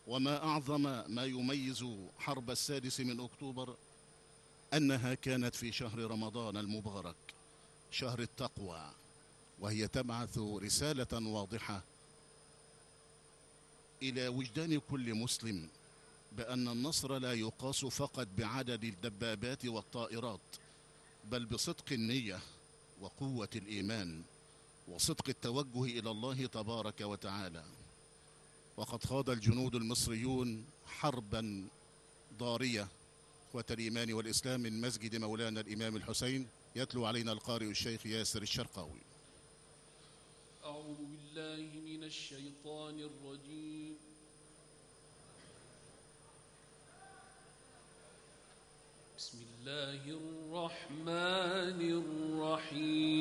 وما أعظم ما يميز حرب 6 أكتوبر أنها كانت في شهر رمضان المبارك، شهر التقوى، وهي تبعث رسالة واضحة إلى وجدان كل مسلم بأن النصر لا يقاس فقط بعدد الدبابات والطائرات، بل بصدق النية وقوة الإيمان وصدق التوجه إلى الله تبارك وتعالى. وقد خاض الجنود المصريون حربا ضارية إخوة الإيمان والإسلام. من مسجد مولانا الإمام الحسين يتلو علينا القارئ الشيخ ياسر الشرقاوي. أعوذ بالله من الشيطان الرجيم. بسم الله الرحمن الرحيم.